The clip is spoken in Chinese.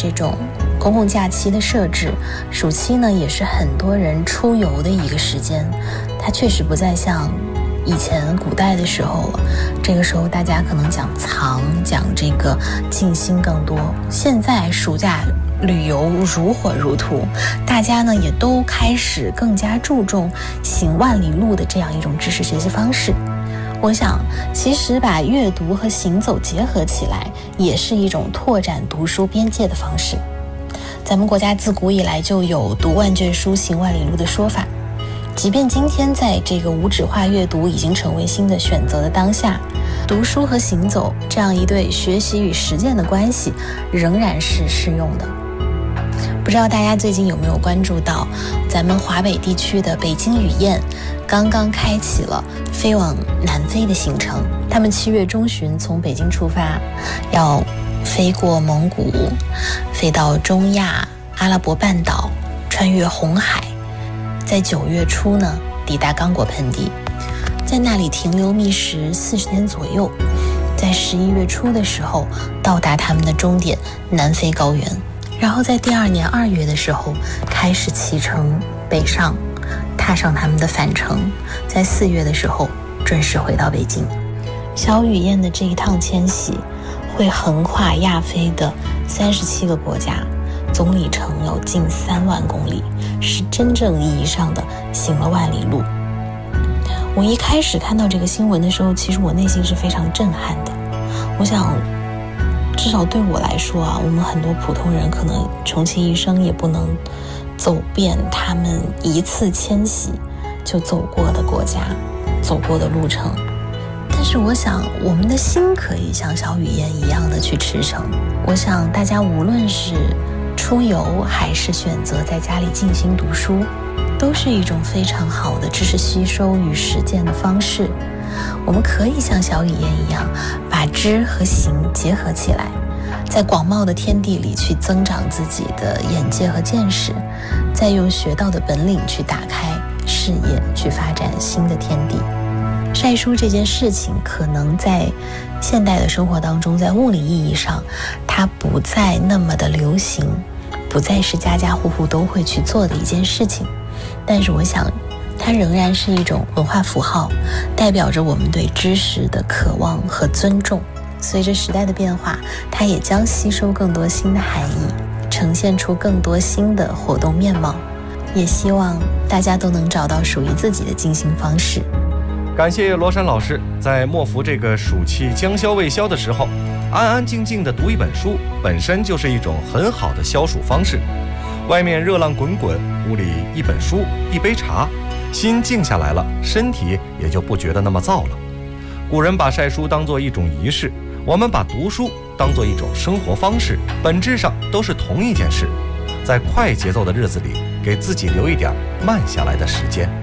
这种公共假期的设置，暑期呢也是很多人出游的一个时间，它确实不再像以前古代的时候了，这个时候大家可能讲藏，讲这个静心更多。现在暑假旅游如火如荼，大家呢也都开始更加注重行万里路的这样一种知识学习方式。我想其实把阅读和行走结合起来，也是一种拓展读书边界的方式。咱们国家自古以来就有读万卷书行万里路的说法，即便今天在这个无纸化阅读已经成为新的选择的当下，读书和行走这样一对学习与实践的关系仍然是适用的。不知道大家最近有没有关注到，咱们华北地区的北京语燕刚刚开启了飞往南非的行程。他们7月中旬从北京出发，要飞过蒙古，飞到中亚、阿拉伯半岛，穿越红海，在9月初呢抵达刚果盆地，在那里停留觅食40天左右，在11月初的时候到达他们的终点南非高原，然后在第2年2月的时候开始启程北上，踏上他们的返程，在4月的时候准时回到北京。小雨燕的这一趟迁徙会横跨亚非的37个国家，总里程有近3万公里，是真正意义上的行了万里路。我一开始看到这个新闻的时候，其实我内心是非常震撼的。我想至少对我来说啊，我们很多普通人可能穷其一生也不能走遍他们一次迁徙就走过的国家，走过的路程。但是我想我们的心可以像小雨燕一样的去驰骋。我想大家无论是出游还是选择在家里静心读书，都是一种非常好的知识吸收与实践的方式。我们可以像小雨燕一样，把知和行结合起来，在广袤的天地里去增长自己的眼界和见识，再用学到的本领去打开视野，去发展新的天地。晒书这件事情可能在现代的生活当中，在物理意义上它不再那么的流行，不再是家家户户都会去做的一件事情，但是我想它仍然是一种文化符号，代表着我们对知识的渴望和尊重。随着时代的变化，它也将吸收更多新的含义，呈现出更多新的活动面貌。也希望大家都能找到属于自己的进行方式。 感谢罗珊老师，在莫服这个暑气将消未消的时候，安安静静的读一本书，本身就是一种很好的消暑方式。外面热浪滚滚，屋里一本书一杯茶，心静下来了，身体也就不觉得那么燥了。古人把晒书当作一种仪式，我们把读书当作一种生活方式，本质上都是同一件事。在快节奏的日子里，给自己留一点慢下来的时间。